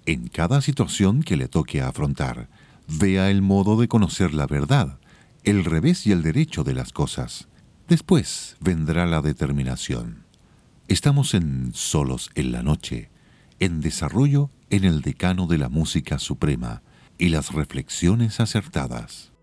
En cada situación que le toque afrontar, vea el modo de conocer la verdad, el revés y el derecho de las cosas. Después vendrá la determinación. Estamos en Solos en la Noche, en desarrollo en el decano de la música suprema y las reflexiones acertadas.